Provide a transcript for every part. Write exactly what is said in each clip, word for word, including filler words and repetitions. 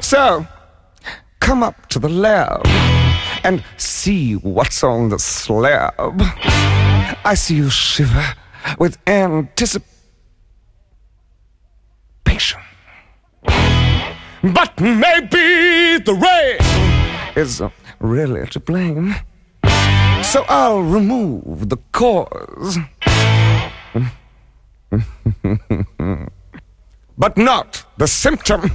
So, come up to the lab and see what's on the slab. I see you shiver with anticipation. But maybe the rain is really to blame. So I'll remove the cause. But not the symptom.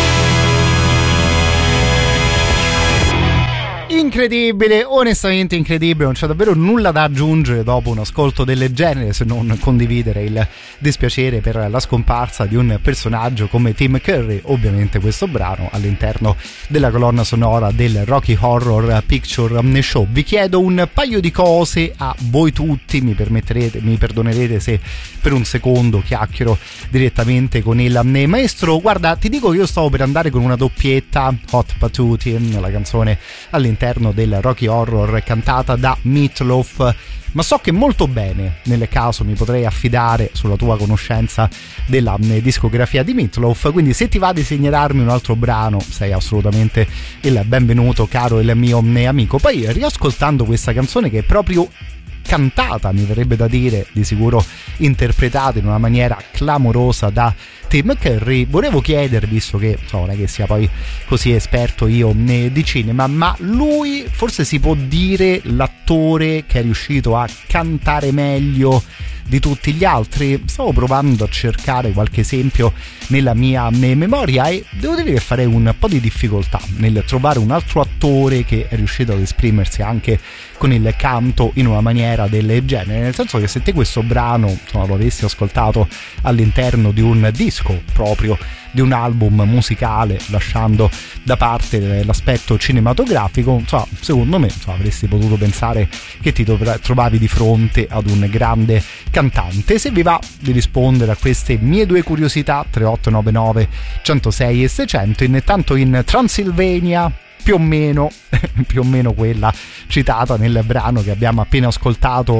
Incredibile, onestamente incredibile, non c'è davvero nulla da aggiungere dopo un ascolto del genere se non condividere il dispiacere per la scomparsa di un personaggio come Tim Curry. Ovviamente questo brano all'interno della colonna sonora del Rocky Horror Picture Show. Vi chiedo un paio di cose a voi tutti, mi permetterete, mi perdonerete se per un secondo chiacchiero direttamente con il maestro. Guarda, ti dico che io stavo per andare con una doppietta, Hot Patootie, la canzone all'interno del Rocky Horror cantata da Meatloaf, ma so che molto bene nel caso mi potrei affidare sulla tua conoscenza della discografia di Meatloaf, quindi se ti va di segnalarmi un altro brano sei assolutamente il benvenuto, caro il mio amico. Poi riascoltando questa canzone che è proprio cantata, mi verrebbe da dire, di sicuro interpretata in una maniera clamorosa da Tim Curry, volevo chiedervi, visto che so, non è che sia poi così esperto io di cinema, ma lui forse si può dire l'attore che è riuscito a cantare meglio di tutti gli altri? Stavo provando a cercare qualche esempio nella mia memoria e devo dire che farei un po' di difficoltà nel trovare un altro attore che è riuscito ad esprimersi anche con il canto in una maniera del genere, nel senso che se te questo brano insomma, lo avessi ascoltato all'interno di un disco proprio di un album musicale, lasciando da parte l'aspetto cinematografico, insomma, secondo me insomma, avresti potuto pensare che ti dovra- trovavi di fronte ad un grande cantante. Se vi va di rispondere a queste mie due curiosità, tre otto nove nove centosei e seicento, intanto in Transylvania, più o meno più o meno quella citata nel brano che abbiamo appena ascoltato,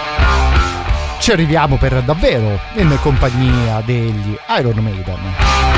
ci arriviamo per davvero in compagnia degli Iron Maiden.